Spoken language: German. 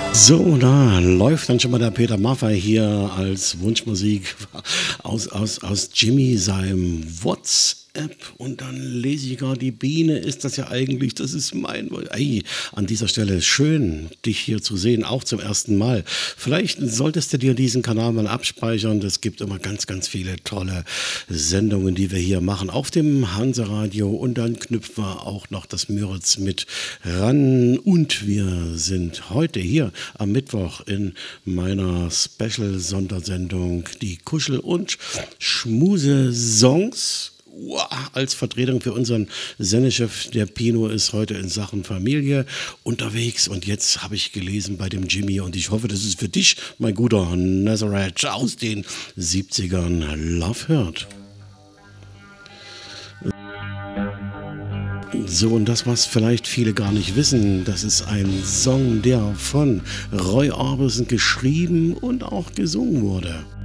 So, da läuft dann schon mal der Peter Maffay hier als Wunschmusik aus Jimmy seinem WhatsApp und dann lese ich gar die Biene ist das ja eigentlich, das ist mein ei, an dieser Stelle schön, dich hier zu sehen, auch zum ersten Mal. Vielleicht solltest du dir diesen Kanal mal abspeichern. Es gibt immer ganz, ganz viele tolle Sendungen, die wir hier machen auf dem Hanse-Radio und dann knüpfen wir auch noch das Müritz mit ran und wir sind heute hier am Mittwoch in meiner Special-Sondersendung die Kuschel- und Schmuse-Songs. Als Vertretung für unseren Sendechef, der Pino, ist heute in Sachen Familie unterwegs und jetzt habe ich gelesen bei dem Jimmy und ich hoffe, das ist für dich, mein guter Nazareth aus den 70ern. Love Hurt. So, und das, was vielleicht viele gar nicht wissen, das ist ein Song, der von Roy Orbison geschrieben und auch gesungen wurde.